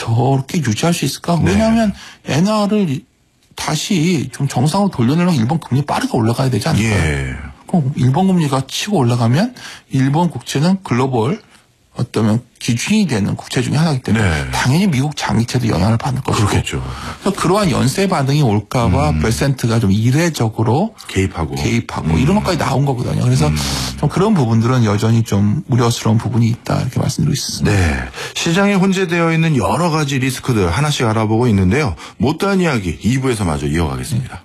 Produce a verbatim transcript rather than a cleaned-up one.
저렇게 유지할 수 있을까? 네. 왜냐하면 엔알을 다시 좀 정상으로 돌려내려면 일본 금리 빠르게 올라가야 되지 않을까요? 예. 그럼 일본 금리가 치고 올라가면 일본 국채는 글로벌 어떠면 기준이 되는 국채 중에 하나이기 때문에 네. 당연히 미국 장기채도 영향을 받을 것이고. 그렇겠죠. 그래서 그러한 연쇄 반응이 올까봐 음. 베센트가 좀 이례적으로 개입하고. 개입하고 음. 이런 것까지 나온 거거든요. 그래서 음. 좀 그런 부분들은 여전히 좀 우려스러운 부분이 있다 이렇게 말씀드리고 있습니다. 네. 시장에 혼재되어 있는 여러 가지 리스크들 하나씩 알아보고 있는데요. 못다한 이야기 이 부에서 마저 이어가겠습니다.